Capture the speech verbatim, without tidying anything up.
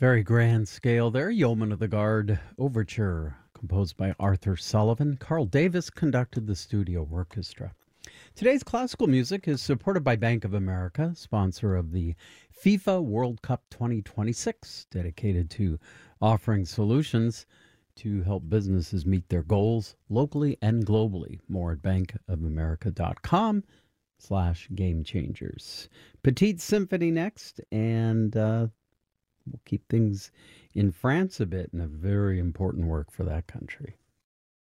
Very grand scale there. Yeoman of the Guard Overture, composed by Arthur Sullivan. Carl Davis conducted the studio orchestra. Today's classical music is supported by Bank of America, sponsor of the FIFA World Cup twenty twenty-six, dedicated to offering solutions to help businesses meet their goals locally and globally. More at bankofamerica.com slash game changers. Petite Symphony next, and uh, we'll keep things in France a bit, and a very important work for that country.